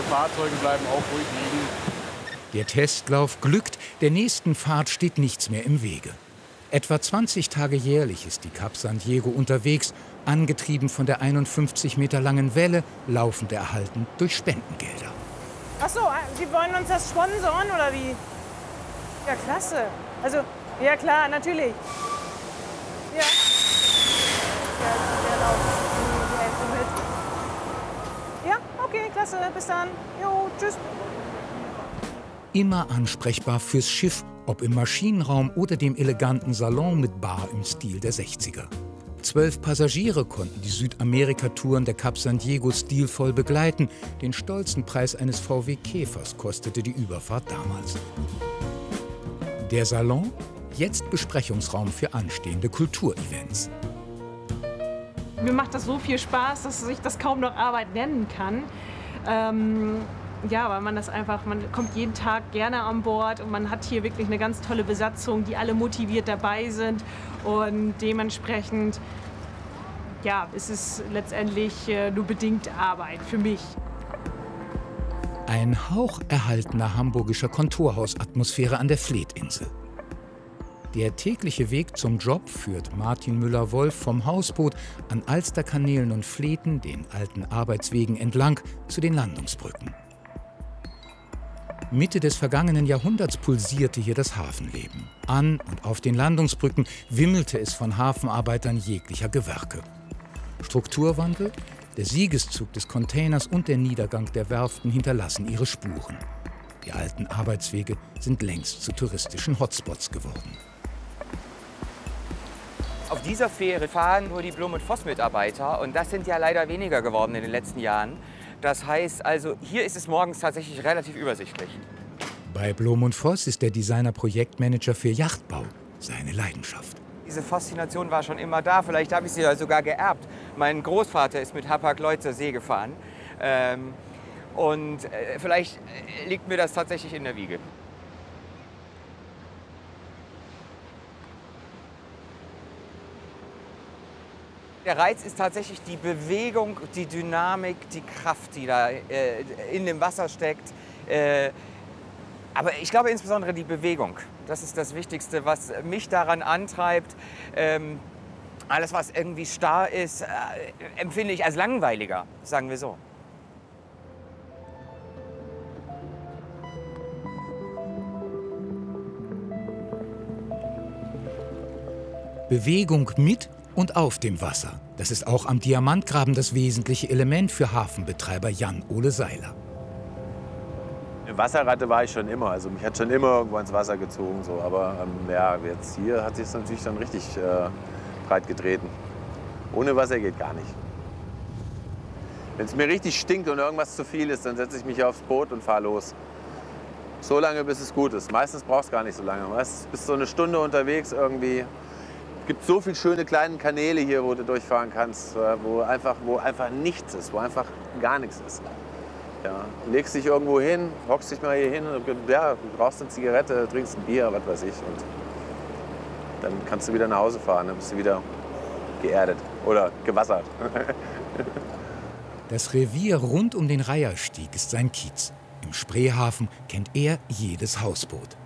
Fahrzeuge bleiben auch ruhig liegen. Der Testlauf glückt, der nächsten Fahrt steht nichts mehr im Wege. Etwa 20 Tage jährlich ist die Cap San Diego unterwegs, angetrieben von der 51 Meter langen Welle, laufend erhalten durch Spendengelder. Ach so, Sie wollen uns das sponsoren oder wie? Ja, klasse. Also, ja klar, natürlich. Ja. Ja, wir laufen die Hälfte mit. Ja, okay, klasse, bis dann. Jo, tschüss. Immer ansprechbar fürs Schiff, ob im Maschinenraum oder dem eleganten Salon mit Bar im Stil der 60er. 12 Passagiere konnten die Südamerika-Touren der Cap San Diego stilvoll begleiten. Den stolzen Preis eines VW Käfers kostete die Überfahrt damals. Der Salon, jetzt Besprechungsraum für anstehende Kulturevents. Mir macht das so viel Spaß, dass ich das kaum noch Arbeit nennen kann. Ja, weil man kommt jeden Tag gerne an Bord und man hat hier wirklich eine ganz tolle Besatzung, die alle motiviert dabei sind und dementsprechend, ja, ist es letztendlich nur bedingt Arbeit für mich. Ein Hauch erhaltener hamburgischer Kontorhausatmosphäre an der Fleetinsel. Der tägliche Weg zum Job führt Martin Müller-Wolf vom Hausboot an Alsterkanälen und Fleten, den alten Arbeitswegen entlang, zu den Landungsbrücken. Mitte des vergangenen Jahrhunderts pulsierte hier das Hafenleben. An und auf den Landungsbrücken wimmelte es von Hafenarbeitern jeglicher Gewerke. Strukturwandel, der Siegeszug des Containers und der Niedergang der Werften hinterlassen ihre Spuren. Die alten Arbeitswege sind längst zu touristischen Hotspots geworden. Auf dieser Fähre fahren nur die Blum und Voss Mitarbeiter und das sind ja leider weniger geworden in den letzten Jahren. Das heißt also, hier ist es morgens tatsächlich relativ übersichtlich. Bei Blum und Voss ist der Designer-Projektmanager für Yachtbau seine Leidenschaft. Diese Faszination war schon immer da, vielleicht habe ich sie ja sogar geerbt. Mein Großvater ist mit Hapag-Lloyd zur See gefahren und vielleicht liegt mir das tatsächlich in der Wiege. Der Reiz ist tatsächlich die Bewegung, die Dynamik, die Kraft, die da in dem Wasser steckt. Aber ich glaube insbesondere die Bewegung. Das ist das Wichtigste, was mich daran antreibt. Alles, was irgendwie starr ist, empfinde ich als langweiliger, sagen wir so. Bewegung mit und auf dem Wasser. Das ist auch am Diamantgraben das wesentliche Element für Hafenbetreiber Jan-Ole Seiler. Eine Wasserratte war ich schon immer. Also mich hat schon immer irgendwo ins Wasser gezogen. So. Aber ja, jetzt hier hat sich es natürlich dann richtig breit getreten. Ohne Wasser geht gar nicht. Wenn es mir richtig stinkt und irgendwas zu viel ist, dann setze ich mich aufs Boot und fahre los. So lange, bis es gut ist. Meistens braucht es gar nicht so lange. Meistens bist du so eine Stunde unterwegs irgendwie. Es gibt so viele schöne kleine Kanäle hier, wo du durchfahren kannst, wo einfach nichts ist, wo einfach gar nichts ist. Ja, legst dich irgendwo hin, hockst dich mal hier hin, ja, rauchst eine Zigarette, trinkst ein Bier, was weiß ich. Und dann kannst du wieder nach Hause fahren, dann bist du wieder geerdet oder gewassert. Das Revier rund um den Reiherstieg ist sein Kiez. Im Spreehafen kennt er jedes Hausboot.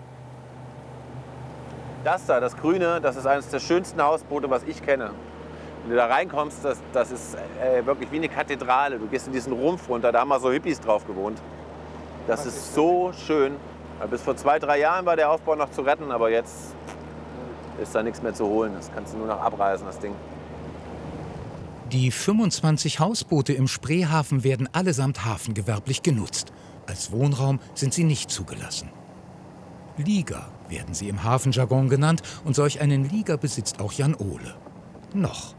Das da, das Grüne, das ist eines der schönsten Hausboote, was ich kenne. Wenn du da reinkommst, das ist wirklich wie eine Kathedrale. Du gehst in diesen Rumpf runter, da haben mal so Hippies drauf gewohnt. Das ist so schön. Bis vor 2, 3 Jahren war der Aufbau noch zu retten, aber jetzt ist da nichts mehr zu holen. Das kannst du nur noch abreißen, das Ding. Die 25 Hausboote im Spreehafen werden allesamt hafengewerblich genutzt. Als Wohnraum sind sie nicht zugelassen. Liga werden sie im Hafenjargon genannt und solch einen Liga besitzt auch Jan-Ole. Noch.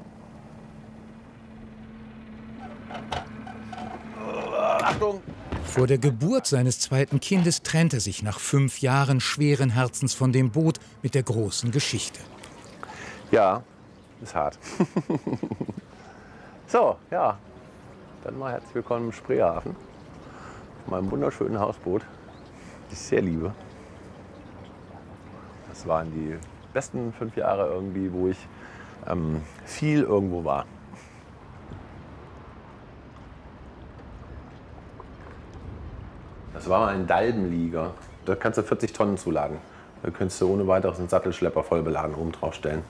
Achtung! Vor der Geburt seines zweiten Kindes trennt er sich nach 5 Jahren schweren Herzens von dem Boot mit der großen Geschichte. Ja, ist hart. So, ja, dann mal herzlich willkommen im Spreehafen. Auf meinem wunderschönen Hausboot, das ich sehr liebe. Das waren die besten 5 Jahre irgendwie, wo ich viel irgendwo war. Das war mal ein Dalbenlieger. Da kannst du 40 Tonnen zuladen. Da könntest du ohne weiteres einen Sattelschlepper voll beladen oben drauf stellen.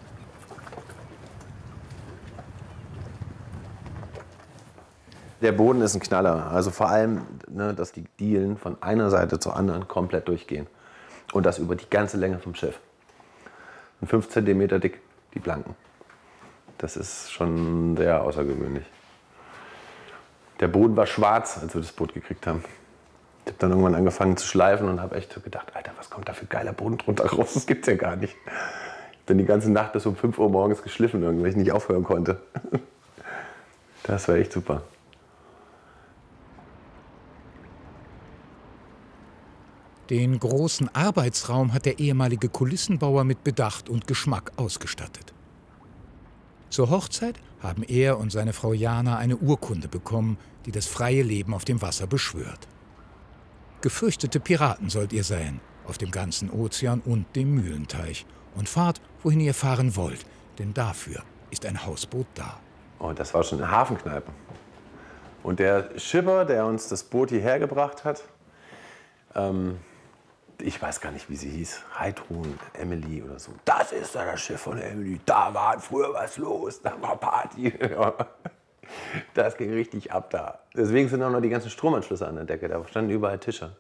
Der Boden ist ein Knaller. Also vor allem, ne, dass die Dielen von einer Seite zur anderen komplett durchgehen. Und das über die ganze Länge vom Schiff. Und 5 cm dick, die Planken. Das ist schon sehr außergewöhnlich. Der Boden war schwarz, als wir das Boot gekriegt haben. Ich habe dann irgendwann angefangen zu schleifen und habe echt gedacht, Alter, was kommt da für geiler Boden drunter raus? Das gibt's ja gar nicht. Ich bin die ganze Nacht bis um 5 Uhr morgens geschliffen, weil ich nicht aufhören konnte. Das war echt super. Den großen Arbeitsraum hat der ehemalige Kulissenbauer mit Bedacht und Geschmack ausgestattet. Zur Hochzeit haben er und seine Frau Jana eine Urkunde bekommen, die das freie Leben auf dem Wasser beschwört. Gefürchtete Piraten sollt ihr sein, auf dem ganzen Ozean und dem Mühlenteich. Und fahrt, wohin ihr fahren wollt, denn dafür ist ein Hausboot da. Und das war schon eine Hafenkneipe. Und der Schipper, der uns das Boot hierher gebracht hat, ich weiß gar nicht, wie sie hieß, Heidrun, Emily oder so. Das ist da das Schiff von Emily, da war früher was los, da war Party. Das ging richtig ab da. Deswegen sind auch noch die ganzen Stromanschlüsse an der Decke, da standen überall Tische.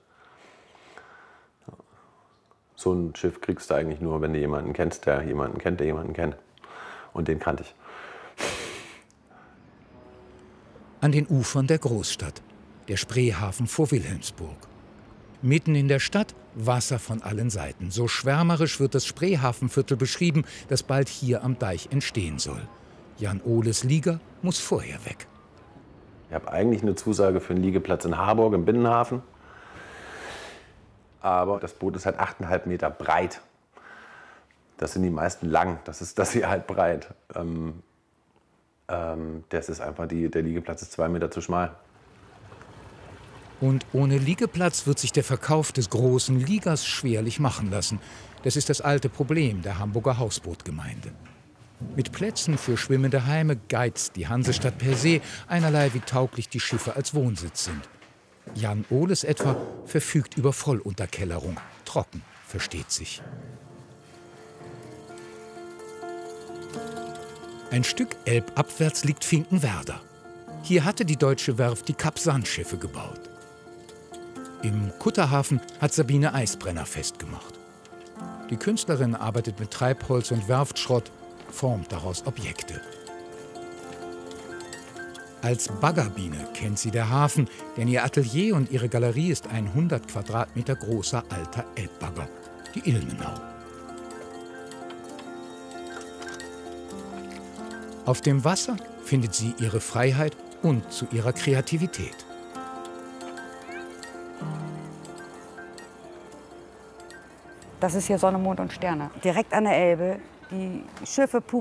So ein Schiff kriegst du eigentlich nur, wenn du jemanden kennst, der jemanden kennt, der jemanden kennt. Und den kannte ich. An den Ufern der Großstadt, der Spreehafen vor Wilhelmsburg. Mitten in der Stadt Wasser von allen Seiten. So schwärmerisch wird das Spreehafenviertel beschrieben, das bald hier am Deich entstehen soll. Jan Ohles Lieger muss vorher weg. Ich habe eigentlich eine Zusage für einen Liegeplatz in Harburg im Binnenhafen. Aber das Boot ist halt 8,5 Meter breit. Das sind die meisten lang, das ist das hier halt breit. Das ist einfach, der Liegeplatz ist 2 Meter zu schmal. Und ohne Liegeplatz wird sich der Verkauf des großen Liegers schwerlich machen lassen. Das ist das alte Problem der Hamburger Hausbootgemeinde. Mit Plätzen für schwimmende Heime geizt die Hansestadt per se einerlei, wie tauglich die Schiffe als Wohnsitz sind. Jan Ohles etwa verfügt über Vollunterkellerung. Trocken, versteht sich. Ein Stück elbabwärts liegt Finkenwerder. Hier hatte die deutsche Werft die Kap-San-Schiffe gebaut. Im Kutterhafen hat Sabine Eisbrenner festgemacht. Die Künstlerin arbeitet mit Treibholz und Werftschrott, formt daraus Objekte. Als Baggerbiene kennt sie der Hafen, denn ihr Atelier und ihre Galerie ist ein 100 Quadratmeter großer alter Elbbagger, die Ilmenau. Auf dem Wasser findet sie ihre Freiheit und zu ihrer Kreativität. Das ist hier Sonne, Mond und Sterne. Direkt an der Elbe. Die Schiffe